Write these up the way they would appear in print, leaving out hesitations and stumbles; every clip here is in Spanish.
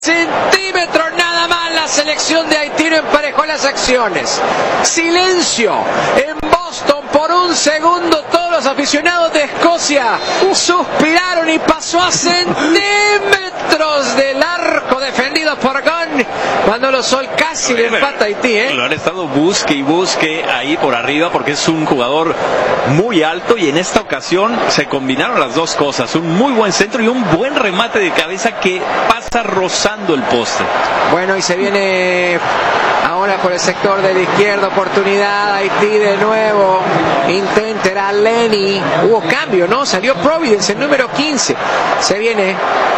Centímetros nada más. La selección de Haití no emparejó las acciones. Silencio en Boston por un segundo. Todos los aficionados de Escocia suspiraron y pasó a centímetros del arco defendido por Gunn cuando los Sol casi le empata a Haití. Lo han estado busque y busque ahí por arriba porque es un jugador muy alto y en esta ocasión se combinaron las dos cosas. Un muy buen centro y un buen remate de cabeza que pasa rozando el poste. Bueno, y se viene ahora por el sector de la izquierda, oportunidad, Haití de nuevo, intentará Lenny, hubo cambio, ¿no? Salió Providence, el número 15, se viene,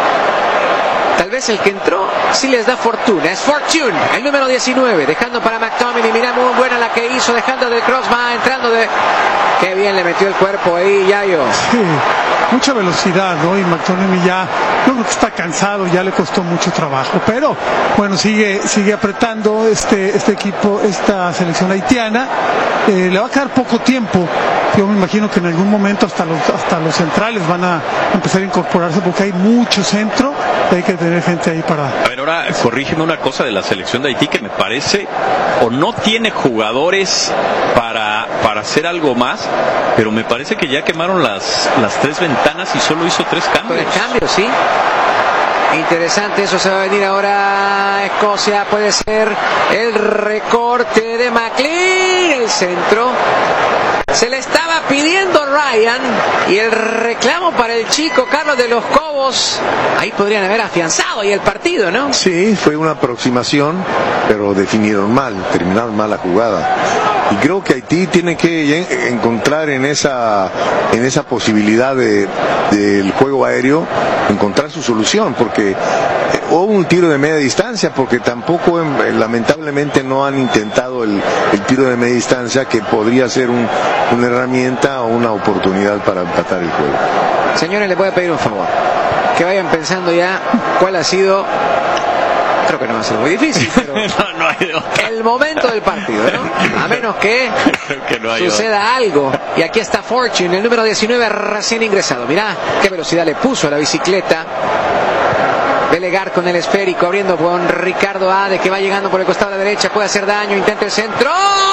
tal vez el que entró sí les da fortuna, es Fortune, el número 19, dejando para McTominay, mira muy buena la que hizo, dejando del crossbar, entrando de... Qué bien le metió el cuerpo ahí, Yayo. Sí, mucha velocidad, ¿no? Y McTominay ya, yo creo que está cansado, ya le costó mucho trabajo, pero bueno, sigue apretando este equipo, esta selección haitiana. Le va a quedar poco tiempo. Yo me imagino que en algún momento hasta los centrales van a empezar a incorporarse porque hay mucho centro y hay que tener gente ahí para... A ver, ahora corrígeme una cosa de la selección de Haití que me parece o no tiene jugadores para hacer algo más, pero me parece que ya quemaron las tres ventanas y solo hizo 3 cambios. Con el cambio, sí. Interesante, eso se va a venir ahora a Escocia, puede ser el recorte de McLean, el centro. Se le estaba pidiendo Ryan y el reclamo para el chico Carlos de los Cobos. Ahí podrían haber afianzado ahí el partido, ¿no? Sí, fue una aproximación, pero definieron mal, terminaron mal la jugada. Y creo que Haití tiene que encontrar en esa posibilidad del juego aéreo, encontrar su solución, porque hubo un tiro de media distancia, porque tampoco lamentablemente no han intentado el tiro de media distancia, que podría ser una herramienta o una oportunidad para empatar el juego. Señores, le voy a pedir un favor, que vayan pensando ya cuál ha sido, creo que no va a ser muy difícil, pero no hay otra. El momento del partido, ¿no? A menos que no suceda algo. Y aquí está Fortune, el número 19 recién ingresado. Mirá qué velocidad le puso a la bicicleta. Delegar con el esférico, abriendo con Ricardo Ade, que va llegando por el costado de la derecha, puede hacer daño, intenta el centro.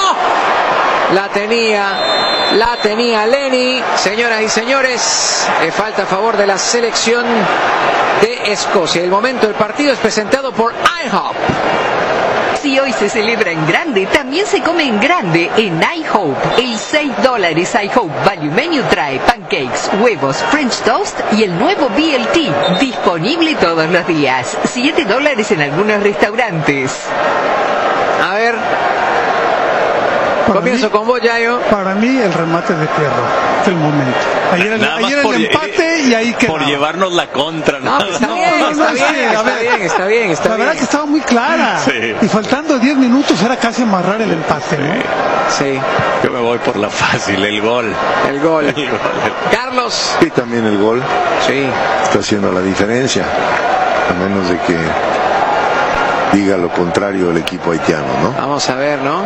La tenía Lenny. Señoras y señores, falta a favor de la selección de Escocia. El momento del partido es presentado por IHOP. Si hoy se celebra en grande, también se come en grande en iHope. El $6 iHope Value Menu trae pancakes, huevos, French toast y el nuevo BLT, disponible todos los días. $7 en algunos restaurantes. A ver, comienzo con vos, Yayo. Para mí el remate de Pierro, el momento. Ayer el empate y ahí quedaba. Por llevarnos la contra. No, está bien. La verdad que estaba muy clara. Sí. Y faltando 10 minutos era casi amarrar el empate, ¿no? Sí. Yo me voy por la fácil, el gol. El gol. Carlos. Y también el gol. Sí. Está haciendo la diferencia, a menos de que diga lo contrario el equipo haitiano, ¿no? Vamos a ver, ¿no?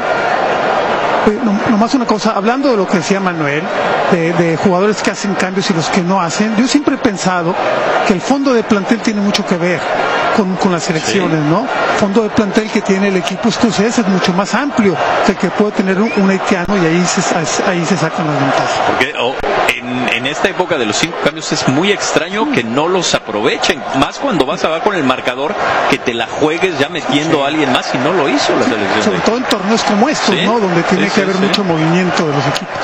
Nomás una cosa, hablando de lo que decía Manuel, de jugadores que hacen cambios y los que no hacen, yo siempre he pensado que el fondo de plantel tiene mucho que ver con las selecciones, sí, ¿no? Fondo de plantel que tiene el equipo escocés es mucho más amplio que el que puede tener un haitiano, y ahí se sacan las ventajas. Porque en esta época de los 5 cambios es muy extraño que no los aprovechen, más cuando vas a ver con el marcador, que te la juegues ya metiendo a alguien más, y no lo hizo la selección. Sobre todo en torneos como estos, ¿sí? ¿No? Donde tiene que haber mucho movimiento de los equipos.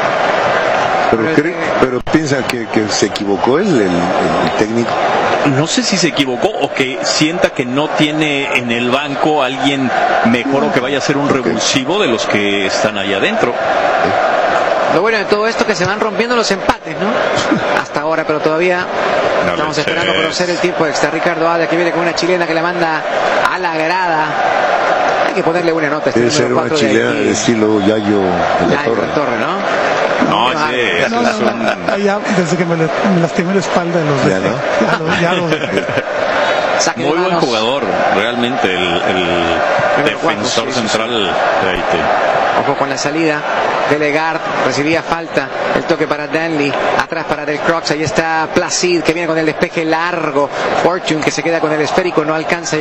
Pero piensa que se equivocó el técnico. No sé si se equivocó o que sienta que no tiene en el banco alguien mejor o que vaya a ser un revulsivo de los que están allá adentro. Lo bueno de todo esto es que se van rompiendo los empates, ¿no? Hasta ahora, pero todavía estamos esperando conocer el tiempo extra. Ricardo Ade, que viene con una chilena que le manda a la grada. Hay que ponerle una nota. Debe ser una chilena de estilo Yayo de la Torre, ¿no? No, ya, desde que me lastimé la espalda de los Muy buen jugador, realmente el defensor central de Haití. Ojo con la salida de Legard, recibía falta, el toque para Danley, atrás para Del Crocs, ahí está Placid que viene con el despeje largo, Fortune que se queda con el esférico, no alcanza